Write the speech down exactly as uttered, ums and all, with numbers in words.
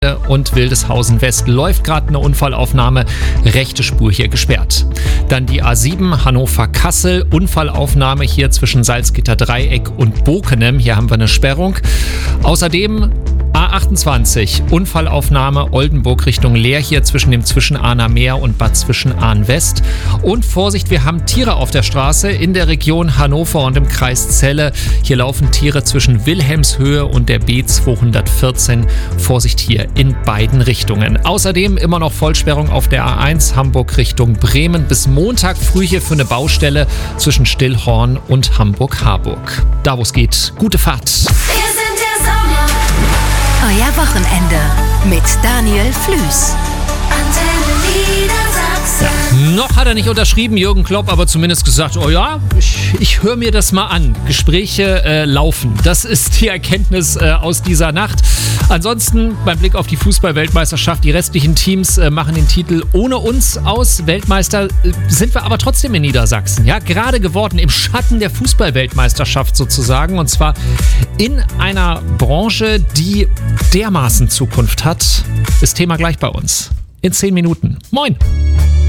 und Wildeshausen West läuft gerade eine Unfallaufnahme, rechte Spur hier gesperrt. Dann die A sieben Hannover-Kassel, Unfallaufnahme hier zwischen Salzgitter-Dreieck und Bokenem, hier haben wir eine Sperrung. Außerdem A achtundzwanzig, Unfallaufnahme Oldenburg Richtung Leer hier zwischen dem Zwischenahner Meer und Bad Zwischenahn West. Und Vorsicht, wir haben Tiere auf der Straße in der Region Hannover und im Kreis Celle. Hier laufen Tiere zwischen Wilhelmshöhe und der B zweihundertvierzehn. Vorsicht hier in beiden Richtungen. Außerdem immer noch Vollsperrung auf der A eins Hamburg Richtung Bremen. Bis Montag früh hier für eine Baustelle zwischen Stillhorn und Hamburg-Harburg. Da wo es geht, gute Fahrt. Euer Wochenende mit Daniel Flüß. Ja, noch hat er nicht unterschrieben, Jürgen Klopp, aber zumindest gesagt, oh ja, ich, ich höre mir das mal an. Gespräche äh, laufen. Das ist die Erkenntnis äh, aus dieser Nacht. Ansonsten beim Blick auf die Fußball-Weltmeisterschaft, die restlichen Teams äh, machen den Titel ohne uns aus. Weltmeister äh, sind wir aber trotzdem in Niedersachsen. Ja, gerade geworden im Schatten der Fußball-Weltmeisterschaft sozusagen. Und zwar in einer Branche, die dermaßen Zukunft hat. Das Thema gleich bei uns. In zehn Minuten. Moin!